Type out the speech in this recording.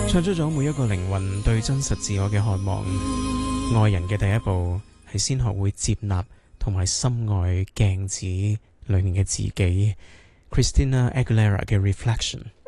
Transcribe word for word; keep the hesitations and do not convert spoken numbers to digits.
唱出咗每一個靈魂對真實自我嘅渴望。愛人嘅第一步係先學會接納同埋深愛鏡子裏面嘅自己。Christina Aguilera 嘅 Reflection。